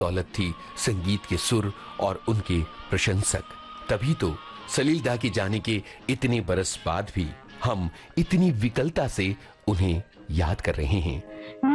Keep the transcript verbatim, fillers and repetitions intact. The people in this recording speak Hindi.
दौलत थी संगीत के सुर और उनके प्रशंसक। तभी तो सलील दा के जाने के इतने बरस बाद भी हम इतनी विकलता से उन्हें याद कर रहे हैं।